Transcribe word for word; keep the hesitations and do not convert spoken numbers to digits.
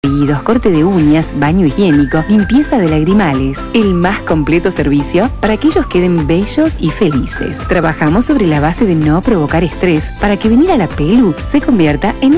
corte de uñas, baño higiénico, limpieza de lagrimales. El más completo servicio para que ellos queden bellos y felices. Trabajamos sobre la base de no provocar estrés para que venir a la Pelu se convierta en